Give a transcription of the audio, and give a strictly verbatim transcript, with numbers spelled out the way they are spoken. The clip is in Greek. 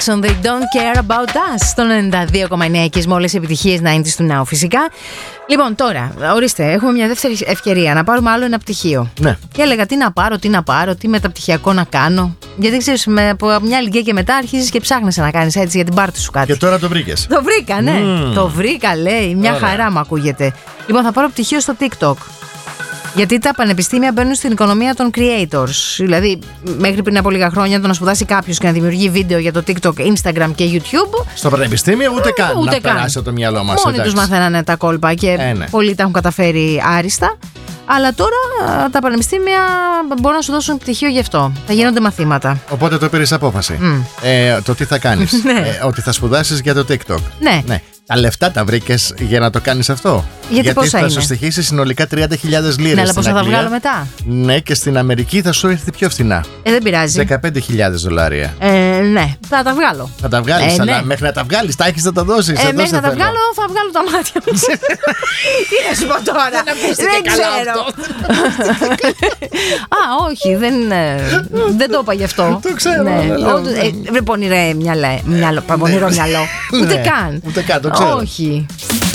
They don't care about us. Στο ενενήντα δύο κόμμα εννέα και με όλες τις επιτυχίες ενενήντα του Now φυσικά. Λοιπόν, τώρα, ορίστε, έχουμε μια δεύτερη ευκαιρία να πάρουμε άλλο ένα πτυχίο. Ναι. Και έλεγα τι να πάρω, τι να πάρω, τι μεταπτυχιακό να κάνω. Γιατί ξέρεις, με, από μια ηλικία και μετά αρχίζεις και ψάχνεσαι να κάνεις έτσι για την πάρτι σου κάτι. Και τώρα το βρήκες. Το βρήκα, ναι. Mm. Το βρήκα, λέει. Μια Ωραία. χαρά μου ακούγεται. Λοιπόν, θα πάρω πτυχίο στο TikTok. Γιατί τα πανεπιστήμια μπαίνουν στην οικονομία των creators. Δηλαδή, μέχρι πριν από λίγα χρόνια το να σπουδάσει κάποιος και να δημιουργεί βίντεο για το TikTok, Instagram και YouTube. Στο πανεπιστήμιο ούτε καν. Ούτε να καν. περάσει από το μυαλό μας. Μόνοι τους μαθαίνανε τα κόλπα και Ε, ναι. πολλοί τα έχουν καταφέρει άριστα. Αλλά τώρα τα πανεπιστήμια μπορούν να σου δώσουν πτυχίο γι' αυτό. Θα γίνονται μαθήματα. Οπότε το πήρες απόφαση. Mm. Ε, το τι θα κάνεις. Ναι. ε, ότι θα σπουδάσεις για το TikTok. Ναι. ναι. Τα λεφτά τα βρήκες για να το κάνεις αυτό. Γιατί πόσα θα είναι? σου στοιχήσει συνολικά τριάντα χιλιάδες λίρες. Ναι, αλλά στην πώς θα τα Αγγλία. βγάλω μετά. Ναι, και στην Αμερική θα σου έρθει πιο φθηνά. Ε, δεν πειράζει. δεκαπέντε χιλιάδες δολάρια. Ε, ναι, θα τα βγάλω. Θα τα βγάλεις, Ε, αλλά ναι. μέχρι να τα βγάλεις, τα έχεις να τα δώσεις. Ε, Εδώ μέχρι σε να τα θέλω. βγάλω, θα βγάλω τα μάτια μου. Τι να σου πω τώρα. Δεν ξέρω. Α, όχι, δεν, ε, δεν το είπα γι' αυτό. Το ξέρω, Ναι. αλλά λέω, Ό, ε, Δεν πονηρέ μυαλό. Πονηρό μυαλό. Ούτε Ναι, καν. ούτε καν, το ξέρω. Όχι.